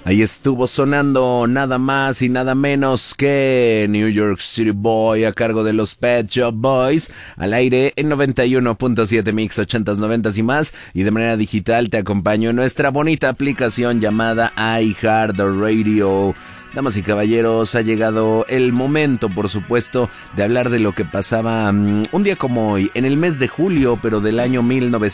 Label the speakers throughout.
Speaker 1: Ahí estuvo sonando nada más y nada menos que New York City Boy a cargo de los Pet Shop Boys, al aire en 91.7 Mix 80s, 90s y más, y de manera digital te acompaño en nuestra bonita aplicación llamada iHeartRadio. Damas y caballeros, ha llegado el momento, por supuesto, de hablar de lo que pasaba un día como hoy, en el mes de julio, pero del año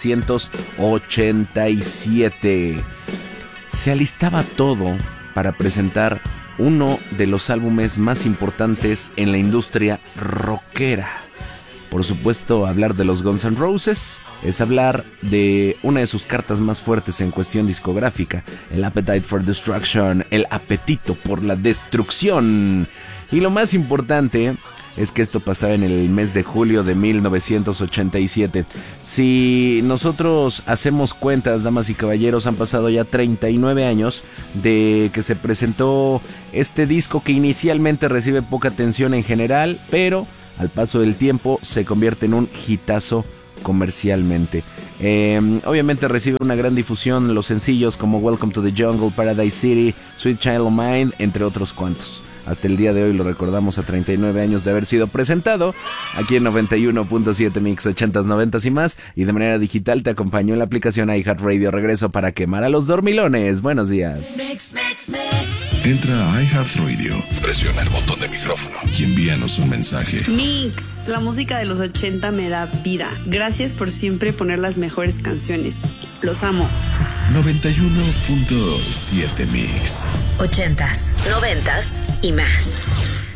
Speaker 1: 1987. Se alistaba todo para presentar uno de los álbumes más importantes en la industria rockera. Por supuesto, hablar de los Guns N' Roses es hablar de una de sus cartas más fuertes en cuestión discográfica, el Appetite for Destruction, el apetito por la destrucción. Y lo más importante es que esto pasaba en el mes de julio de 1987. Si nosotros hacemos cuentas, damas y caballeros, han pasado ya 39 años de que se presentó este disco que inicialmente recibe poca atención en general, pero al paso del tiempo se convierte en un hitazo comercialmente. Obviamente recibe una gran difusión los sencillos como Welcome to the Jungle, Paradise City, Sweet Child of Mine, entre otros cuantos. Hasta el día de hoy lo recordamos a 39 años de haber sido presentado aquí en 91.7 Mix 80s, 90s y más, y de manera digital te acompañó en la aplicación iHeartRadio. Regreso para quemar a los dormilones. Buenos días.
Speaker 2: Entra a iHeartRadio, presiona el botón de micrófono y envíanos un mensaje.
Speaker 3: Mix, la música de los 80 me da vida. Gracias por siempre poner las mejores canciones. Los amo.
Speaker 2: 91.7 Mix
Speaker 4: 80s, 90s y más.